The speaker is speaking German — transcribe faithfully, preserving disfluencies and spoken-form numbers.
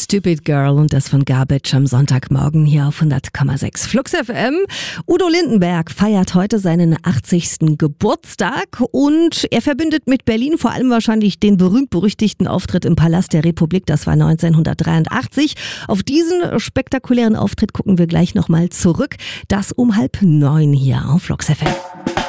Stupid Girl und das von Garbage am Sonntagmorgen hier auf hundert Komma sechs Flux F M. Udo Lindenberg feiert heute seinen achtzigsten Geburtstag und er verbindet mit Berlin vor allem wahrscheinlich den berühmt-berüchtigten Auftritt im Palast der Republik. Das war neunzehnhundertdreiundachtzig. Auf diesen spektakulären Auftritt gucken wir gleich nochmal zurück. Das um halb neun hier auf Flux F M.